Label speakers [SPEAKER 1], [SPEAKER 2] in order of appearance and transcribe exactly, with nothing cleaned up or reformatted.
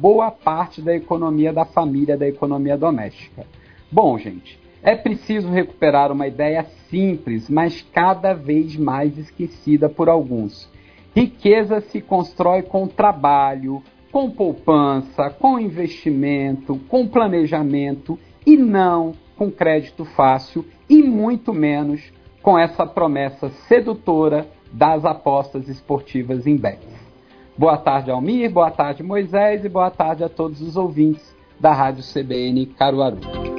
[SPEAKER 1] boa parte da economia da família, da economia doméstica. Bom, gente, é preciso recuperar uma ideia simples, mas cada vez mais esquecida por alguns. Riqueza se constrói com trabalho, com poupança, com investimento, com planejamento e não com crédito fácil e muito menos com essa promessa sedutora das apostas esportivas em bets. Boa tarde, Almir, boa tarde, Moisés, e boa tarde a todos os ouvintes da Rádio C B N Caruaru.